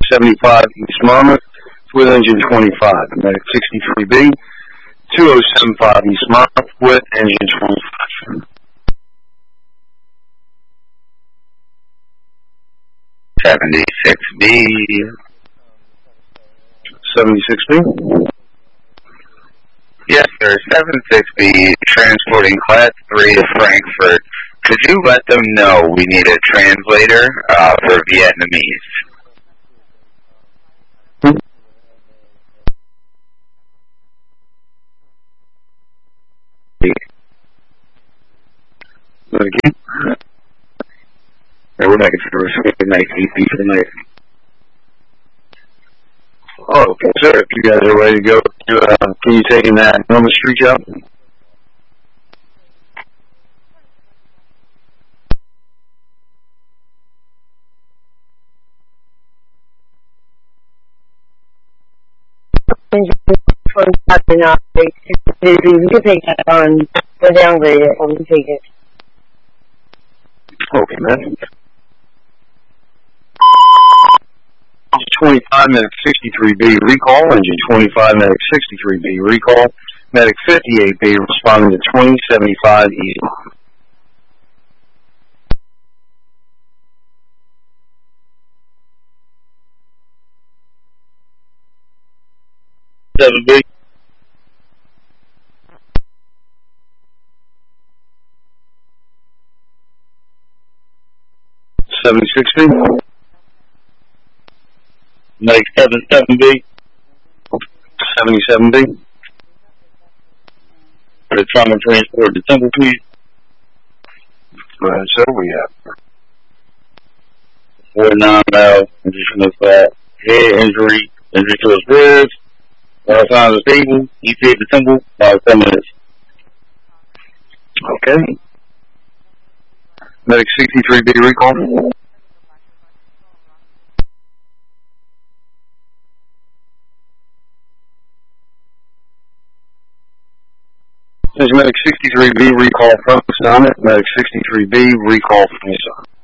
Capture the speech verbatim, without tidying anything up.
seventy-five East Monmouth with engine twenty-five. Medic sixty-three B, two oh seven five East Monmouth with engine twenty-five. seventy-six B. seventy-six B? Yes, sir. seventy-six B, transporting Class three to Frankfurt. Could you let them know we need a translator uh, for Vietnamese? Again? Yeah, we're making sure we're making E P for the night. Oh, okay, sir. If you guys are ready to go, uh, can you take in that Norman Street job? You can take that on the downgrade it when we take it. Okay, man. twenty-five, Medic sixty-three B, recall. Engine twenty-five, Medic sixty-three B, recall. Medic fifty-eight B, responding to twenty seventy-five East. seven B. seventy-six B. Medic seven seven B. seventy-seven B. For the trauma transport to Temple, please. Go ahead, sir. We have four nine mile, additional flat, head injury, injury to his ribs, all signs are stable, E T A to Temple, about ten minutes. Okay. Medic sixty-three B, recall. Medic sixty-three B, recall from Summit. Medic sixty-three B, recall from Summit.